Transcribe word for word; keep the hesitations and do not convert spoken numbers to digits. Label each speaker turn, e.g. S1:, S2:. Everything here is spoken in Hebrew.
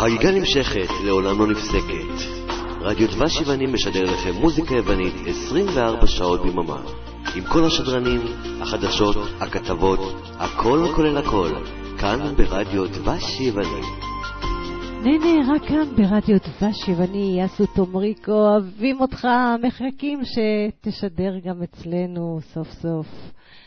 S1: החגיגה נמשכת, לעולם לא נפסקת. רדיו דבש יווני משדר לכם מוזיקה יוונית עשרים וארבע שעות ביממה. עם כל השדרנים, החדשות, הכתבות, הכל כולל הכל. כאן ברדיו דבש יווני.
S2: נהנה, רק כאן ברדיו דבש יווני, יעשו תומריקו, אוהבים אותך, מחכים שתשדר גם אצלנו סוף סוף.